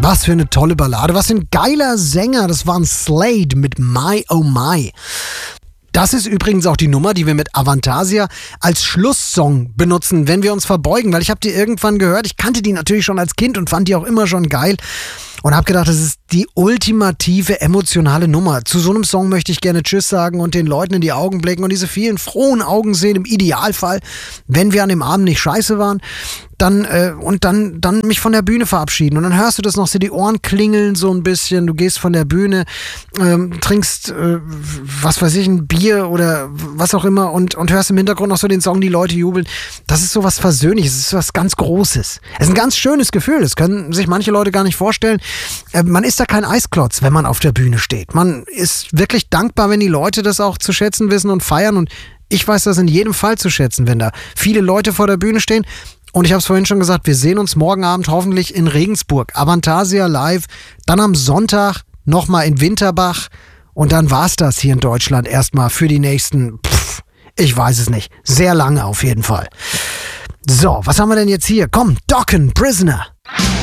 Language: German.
Was für eine tolle Ballade, was für ein geiler Sänger. Das war ein Slade mit My Oh My. Das ist übrigens auch die Nummer, die wir mit Avantasia als Schlusssong benutzen, wenn wir uns verbeugen. Weil ich habe die irgendwann gehört, ich kannte die natürlich schon als Kind und fand die auch immer schon geil. Und habe gedacht, das ist die ultimative emotionale Nummer. Zu so einem Song möchte ich gerne Tschüss sagen und den Leuten in die Augen blicken und diese vielen frohen Augen sehen, im Idealfall, wenn wir an dem Abend nicht scheiße waren. Dann mich von der Bühne verabschieden. Und dann hörst du das noch so, die Ohren klingeln so ein bisschen. Du gehst von der Bühne, trinkst, was weiß ich, ein Bier oder was auch immer und hörst im Hintergrund noch so den Song, die Leute jubeln. Das ist so was Versöhnliches, das ist was ganz Großes. Es ist ein ganz schönes Gefühl, das können sich manche Leute gar nicht vorstellen. Man ist da kein Eisklotz, wenn man auf der Bühne steht. Man ist wirklich dankbar, wenn die Leute das auch zu schätzen wissen und feiern. Und ich weiß das in jedem Fall zu schätzen, wenn da viele Leute vor der Bühne stehen. Und ich habe es vorhin schon gesagt, wir sehen uns morgen Abend hoffentlich in Regensburg. Avantasia live, dann am Sonntag nochmal in Winterbach. Und dann war's das hier in Deutschland erstmal für die nächsten, ich weiß es nicht, sehr lange auf jeden Fall. So, was haben wir denn jetzt hier? Komm, Dokken, Prisoner.